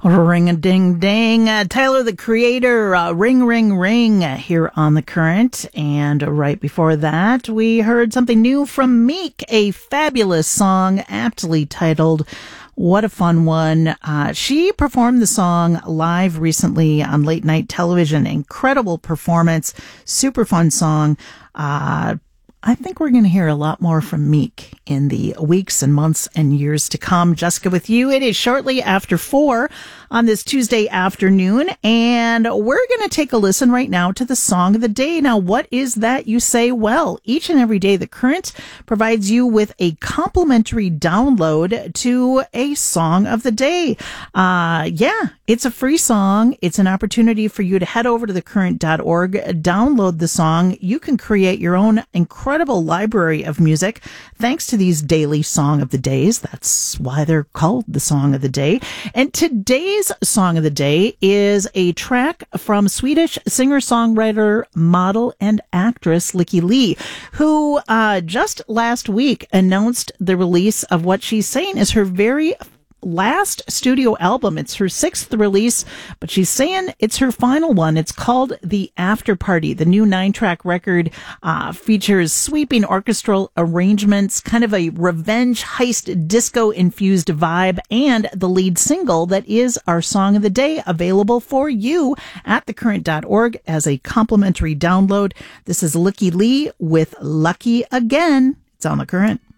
Ring-a-ding-ding. Tyler, the Creator, Ring, Ring, Ring here on The Current. And right before that, we heard something new from Meek, a fabulous song aptly titled What a Fun One. She performed the song live recently on late night television. Incredible performance. Super fun song. I think we're going to hear a lot more from Meek in the weeks and months and years to come. Jessica with you. It is shortly after 4 on this Tuesday afternoon, and we're going to take a listen right now to the song of the day. Now, what is that, you say? Well, each and every day, The Current provides you with a complimentary download to a song of the day. It's a free song. It's an opportunity for you to head over to thecurrent.org, download the song. You can create your own incredible library of music thanks to these daily song of the days. That's why they're called the song of the day. And today's song of the day is a track from Swedish singer-songwriter, model, and actress Lykke Li, who just last week announced the release of what she's saying is her very last studio album. It's her 6th release, but she's saying it's her final one. It's called The After Party. The new 9-track record features sweeping orchestral arrangements, kind of a revenge heist disco-infused vibe, and the lead single that is our song of the day, available for you at thecurrent.org as a complimentary download. This is Lykke Li with Lucky Again. It's on The Current.